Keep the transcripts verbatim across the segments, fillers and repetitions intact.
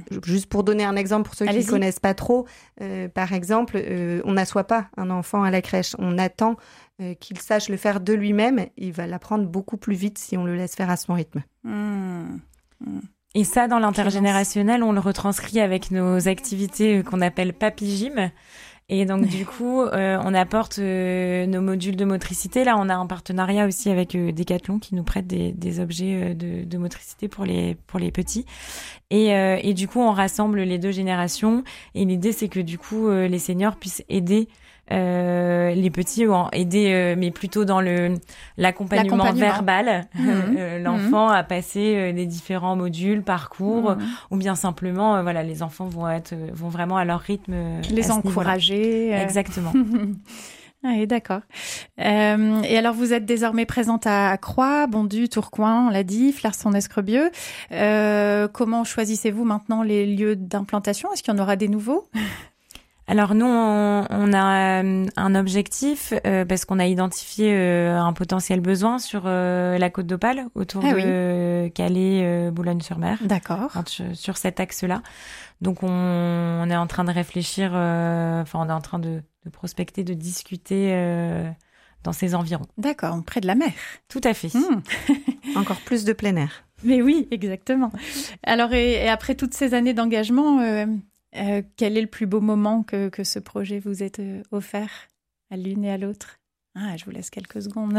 Juste pour donner un exemple pour ceux Allez-y. qui ne connaissent pas trop, euh, par exemple, euh, on n'assoit pas un enfant à la crèche. On attend euh, qu'il sache le faire de lui-même. Il va l'apprendre beaucoup plus vite si on le laisse faire à son rythme. Mmh. Mmh. Et ça, dans l'intergénérationnel, on le retranscrit avec nos activités qu'on appelle Papy Gym. Et donc, du coup, euh, on apporte euh, nos modules de motricité. Là, on a un partenariat aussi avec euh, Decathlon qui nous prête des, des objets euh, de, de motricité pour les, pour les petits. Et, euh, et du coup, on rassemble les deux générations. Et l'idée, c'est que du coup, euh, les seniors puissent aider euh, les petits, ou en aider, euh, mais plutôt dans le l'accompagnement, l'accompagnement. verbal, mmh. euh, l'enfant mmh. à passer euh, les différents modules, parcours, mmh. ou bien simplement, euh, voilà, les enfants vont être, vont vraiment à leur rythme. Euh, les encourager. Euh... Exactement. Oui, d'accord. Euh, et alors, vous êtes désormais présente à Croix, Bondues, Tourcoing, on l'a dit, Flarson-Escrebieux. Euh, comment choisissez-vous maintenant les lieux d'implantation ? Est-ce qu'il y en aura des nouveaux ? Alors nous, on, on a euh, un objectif euh, parce qu'on a identifié euh, un potentiel besoin sur euh, la Côte d'Opale, autour ah, de oui. Calais, euh, Boulogne-sur-Mer. D'accord. Sur, sur cet axe-là. Donc on, on est en train de réfléchir, euh, enfin on est en train de, de prospecter, de discuter euh, dans ces environs. D'accord, près de la mer. Tout à fait. Mmh. Encore plus de plein air. Mais oui, exactement. Alors et, et après toutes ces années d'engagement... Euh... Euh, quel est le plus beau moment que, que ce projet vous ait euh, offert à l'une et à l'autre ? Ah, je vous laisse quelques secondes.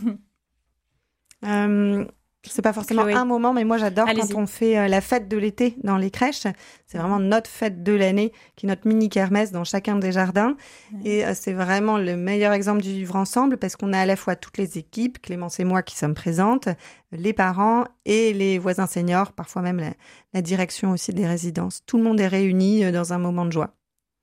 euh, c'est pas forcément Chloé. Un moment, mais moi j'adore Allez-y. Quand on fait euh, la fête de l'été dans les crèches. C'est vraiment notre fête de l'année, qui est notre mini kermesse dans chacun des jardins. Mmh. Et euh, c'est vraiment le meilleur exemple du vivre ensemble parce qu'on a à la fois toutes les équipes, Clémence et moi qui sommes présentes, les parents et les voisins seniors, parfois même la, la direction aussi des résidences. Tout le monde est réuni euh, dans un moment de joie.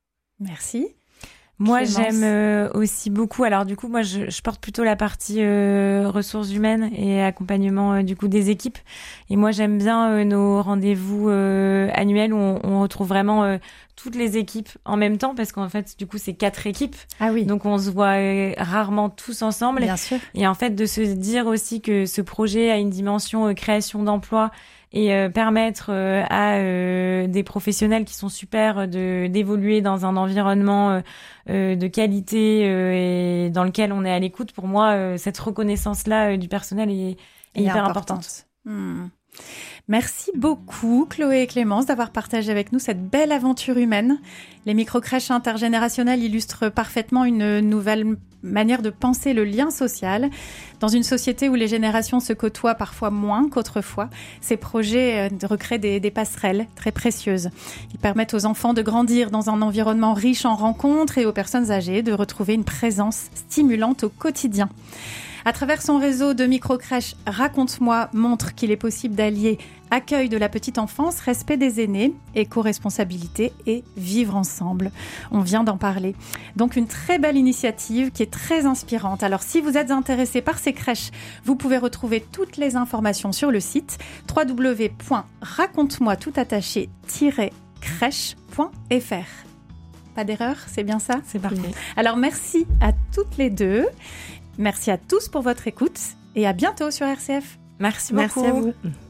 Merci. Moi, Clémence. j'aime euh, aussi beaucoup. Alors, du coup, moi, je, je porte plutôt la partie euh, ressources humaines et accompagnement euh, du coup des équipes. Et moi, j'aime bien euh, nos rendez-vous euh, annuels où on, on retrouve vraiment euh, toutes les équipes en même temps, parce qu'en fait, du coup, c'est quatre équipes. Ah oui. Donc, on se voit euh, rarement tous ensemble. Bien sûr. Et en fait, de se dire aussi que ce projet a une dimension euh, création d'emplois et euh, permettre euh, à euh, des professionnels qui sont super de d'évoluer dans un environnement euh, euh, de qualité euh, et dans lequel on est à l'écoute. Pour moi, euh, cette reconnaissance-là euh, du personnel est, est et hyper importante. importante. Mmh. Merci beaucoup Chloé et Clémence d'avoir partagé avec nous cette belle aventure humaine. Les microcrèches intergénérationnelles illustrent parfaitement une nouvelle manière de penser le lien social. Dans une société où les générations se côtoient parfois moins qu'autrefois, ces projets recréent des, des passerelles très précieuses. Ils permettent aux enfants de grandir dans un environnement riche en rencontres et aux personnes âgées de retrouver une présence stimulante au quotidien. À travers son réseau de microcrèches, Raconte-moi montre qu'il est possible d'allier accueil de la petite enfance, respect des aînés, éco-responsabilité et vivre ensemble. On vient d'en parler. Donc une très belle initiative qui est très inspirante. Alors si vous êtes intéressé par ces crèches, vous pouvez retrouver toutes les informations sur le site w w w point raconte-moi tout attaché tiret crèche point f r. Pas d'erreur, c'est bien ça ? C'est parfait. Alors merci à toutes les deux. Merci à tous pour votre écoute et à bientôt sur R C F. Merci beaucoup. Merci à vous.